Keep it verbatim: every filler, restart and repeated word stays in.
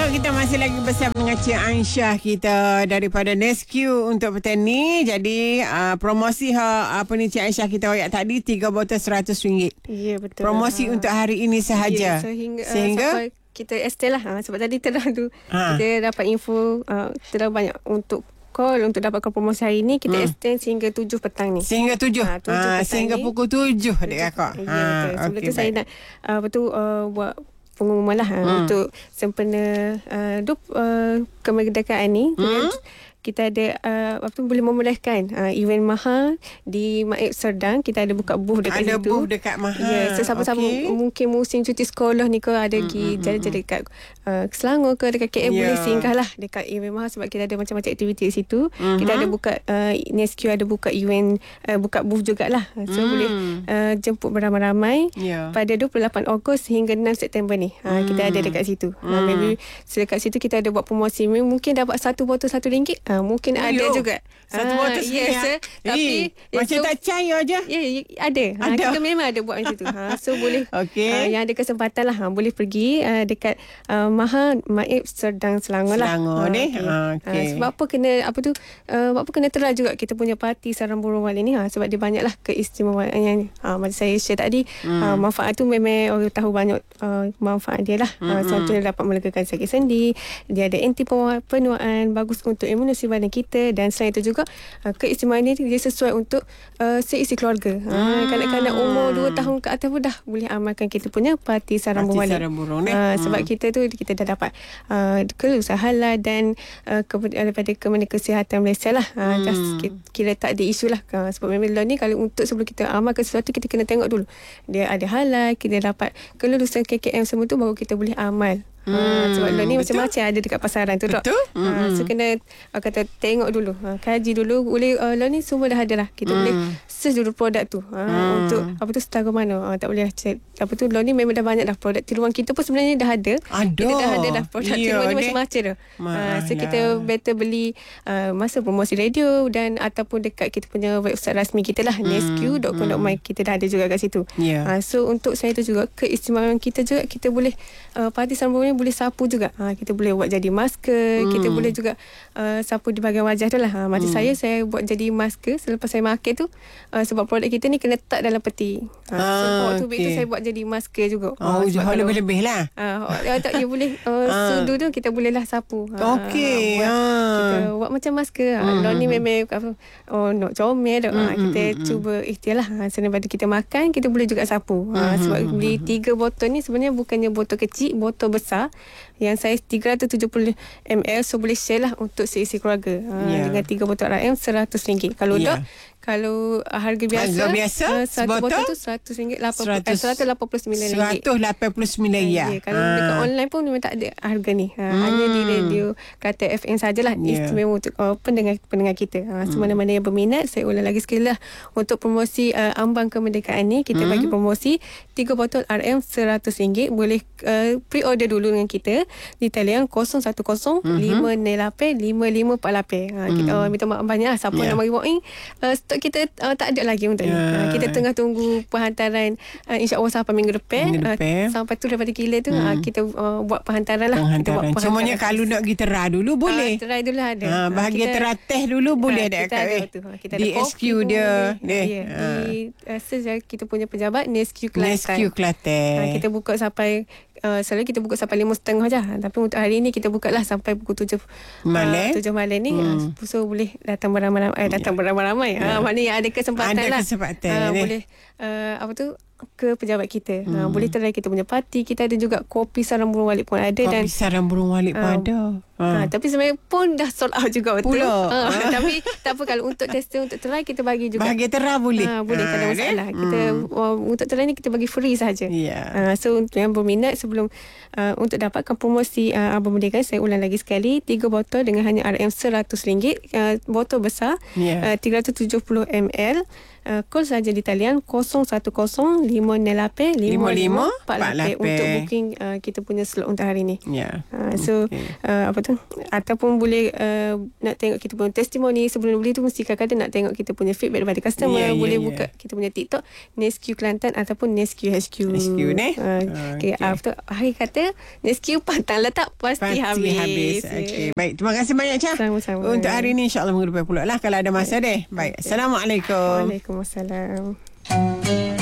kita masih lagi bersama dengan Cik Aisyah kita daripada Nesque untuk petang ni. Jadi uh, promosi ha, apa ni Cik Aisyah kita wayak tadi tiga botol seratus ringgit. Ya, betul. Promosi ha. untuk hari ini sahaja. Ya, sehingga, sehingga uh, kita extend lah. Ha, sebab tadi terlalu ha. kita dapat info uh, terlalu banyak untuk call untuk dapatkan promosi hari ni. Kita hmm. extend sehingga tujuh petang ni. Sehingga tujuh. Ha, tujuh ha, sehingga ni. pukul tujuh adik kakak. Ya, ha, betul. Sebelum okay, tu baik. saya nak uh, betul uh, buat pengumuman lah hmm. untuk sempena uh, uh, kemerdekaan ni. Hmm. Kita ada uh, apa tu boleh memulihkan uh, event mahal di Maib Serdang. Kita ada buka booth dekat ada situ. Ada booth dekat mahal. Ya, yeah, so siapa-siapa okay. mungkin musim cuti sekolah ni ke ada pergi mm, jalan-jalan mm, dekat uh, Selangor ke dekat K L yeah. boleh singgah lah dekat event mahal sebab kita ada macam-macam aktiviti di situ. Mm-hmm. Kita ada buka uh, Nesque ada buka event uh, buka booth jugalah. So mm. boleh uh, jemput beramai-ramai yeah. pada dua puluh lapan Ogos hingga enam September ni. Uh, mm. Kita ada dekat situ. Mm. Uh, maybe dekat situ kita ada buat promosi. Mungkin dapat satu botol satu ringgit. Uh, mungkin oh, ada yo. juga satu ah, botol yes, ya. tapi eh, macam so, tak cair aja. Ya, yeah, ada. Ha, ada. Kita memang ada buat macam tu. Ha, so boleh okay. uh, yang ada kesempatan lah ha, boleh pergi uh, dekat uh, Maha Maib Serdang Selangor lah. Selangor ha, ni. Okay. Ha, okay. Ha, sebab apa kena apa tu uh, apa apa kena terlah juga kita punya parti sarang burung wali ni ha, sebab dia banyaklah keistimewaan yang ha, macam saya share tadi hmm. ha, manfaat tu memang orang tahu banyak uh, manfaat dia lah. Hmm. Ha, contohnya dapat melegakan sakit sendi, dia ada anti penuaan, bagus untuk imuniti badan kita, dan selain itu juga uh, keistimewaan ini dia sesuai untuk uh, seisi keluarga. Hmm. Uh, kanak-kanak umur dua tahun ke atas pun dah boleh amalkan kita punya parti sarang burung. Sarang burung ni. Uh, hmm. Sebab kita tu kita dah dapat uh, kelulusan halal dan uh, ke, daripada Kementerian Kesihatan Malaysia lah. Uh, hmm. just, kira tak ada isu lah. Uh, sebab memang law ni kalau untuk sebelum kita amalkan sesuatu kita kena tengok dulu dia ada halal, kita dapat kelulusan K K M semua tu baru kita boleh amal. Hmm, ha, sebab ni macam-macam ada dekat pasaran tu tak. Ha, so kena uh, kata tengok dulu, ha, kaji dulu. Boleh uh, lah ni semua dah ada lah. Kita hmm. boleh search dulu produk tu. Ha, hmm. untuk apa tu setara mana. Ha, tak boleh check. Apa tu lah ni memang dah banyak dah produk tiruan kita pun sebenarnya dah ada. Ada. Kita dah ada dah produk yeah, tiruan ni macam-macam dah. Ha, so kita better beli uh, masa promosi radio dan ataupun dekat kita punya website rasmi kita lah, hmm. nesque dot com dot my. Kita dah ada juga kat situ. Yeah. Ha, so untuk saya tu juga keistimewaan kita juga kita boleh uh, parti sambung ni boleh sapu juga. Ha, kita boleh buat jadi masker. Hmm. Kita boleh juga uh, sapu di bahagian wajah tu lah. Ha, macam hmm. saya, saya buat jadi masker selepas saya makan tu. Uh, sebab produk kita ni kena letak dalam peti. Ha, ah, so waktu okay. itu saya buat jadi masker juga. Oh, uh, lebih-lebih lah. Uh, tak, dia boleh uh, uh. sudu tu kita boleh lah sapu. Okey. Ha, buat, uh. kita buat macam masker. Ha, hmm. ni memang apa, oh, nak comel. Hmm. Ha, kita hmm. cuba ikhtiar lah. Ha, daripada kita makan, kita boleh juga sapu. Ha, hmm. Sebab beli tiga botol ni sebenarnya bukannya botol kecil, botol besar. Yang saiz tiga ratus tujuh puluh mililiter. So boleh share lah untuk seisi keluarga. Ha, yeah. Dengan tiga botol R M seratus ringgit. Kalau yeah. tak, kalau harga biasa, harga biasa uh, satu botol tu seratus ringgit, seratus lapan puluh sembilan ringgit. seratus lapan puluh sembilan ya. Yeah. Kalau ha. dekat online pun memang tak ada harga ni. Ha, hmm. Hanya di radio Kata F M sajalah. Yeah. Istimewa untuk uh, pendengar-pendengar kita. Ha, so hmm. mana-mana yang berminat, saya ulang lagi sekali lah. Untuk promosi uh, ambang kemerdekaan ni, kita hmm. bagi promosi tiga botol R M seratus ringgit. Boleh uh, pre-order dulu dengan kita di talian kosong satu kosong lima enam lapan lima lima empat lapan. Ha, kita uh, minta maaf banyak lah siapa yeah. nak bagi walk-in. Uh, stok kita uh, tak ada lagi untuk yeah. ni. Uh, kita tengah tunggu penghantaran uh, insya-Allah sampai minggu depan. Minggu depan. Uh, sampai tu daripada kilat tu hmm. uh, kita uh, buat penghantaran lah. Penghantaran. Kita buat semuanya kalau nak kita try dulu boleh. Uh, try dulu ada. Uh, bahagian uh, terateh dulu boleh uh, ada kat eh. Kita di ada S Q dia. Dia. Yeah. Uh. Di uh, kita punya pejabat Nesque Kelantan. Nesque Kelantan. Uh, kita buka sampai Uh, selalu kita buka sampai lima setengah je. Tapi untuk hari ni kita buka lah sampai pukul tujuh malam. Uh, tujuh malam ni. Hmm. Uh, so boleh datang beramai-ramai. Eh, datang yeah. beramai-ramai. Yeah. Uh, mana yang ada kesempatan ada lah. Ada kesempatan. Uh, boleh uh, apa tu ke pejabat kita. Hmm. Uh, boleh try kita punya parti. Kita ada juga kopi sarang burung walik pun ada. Kopi dan sarang burung walik uh, pun ada. Ha. Ha, tapi sebenarnya pun dah sold out juga betul. Ha. Ha. Tapi tak apa, kalau untuk tester untuk try kita bagi juga. Bagi try boleh. Ha, boleh ha, tak ada masalah. Eh? Kita hmm. uh, untuk try ni kita bagi free saja. Yeah. Ha, so untuk yang berminat sebelum uh, untuk dapatkan promosi uh, Abang Merdeka, saya ulang lagi sekali, tiga botol dengan hanya R M seratus ringgit, uh, botol besar yeah. uh, tiga ratus tujuh puluh mililiter. Uh, call saja di talian kosong satu kosong lima enam lapan lima lima empat lapan untuk booking uh, kita punya slot untuk hari ni. Yeah. Uh, so okay. uh, apa tu tu. Ataupun boleh uh, nak tengok kita punya testimoni. Sebelum beli tu mesti kadang-kadang nak tengok kita punya feedback daripada customer. Yeah, yeah, boleh yeah. buka kita punya TikTok Nesque Kelantan ataupun Nesque H Q. H Q ni. Uh, okay. Okay. After hari kata Nesque pantang letak pasti, Pasti habis. habis. Okey. Baik, terima kasih banyak Cha. Sama-sama. Untuk hari ni insya-Allah minggu depan pula lah kalau ada masa deh. Baik. Assalamualaikum. Waalaikumsalam.